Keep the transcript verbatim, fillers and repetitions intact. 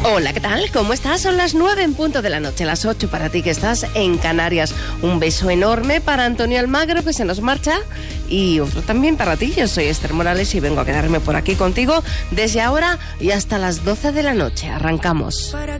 Hola, ¿qué tal? ¿Cómo estás? Son las nueve en punto de la noche, las ocho para ti que estás en Canarias. Un beso enorme para Antonio Almagro, que se nos marcha, y otro también para ti. Yo soy Esther Morales y vengo a quedarme por aquí contigo desde ahora y hasta las doce de la noche. Arrancamos. Para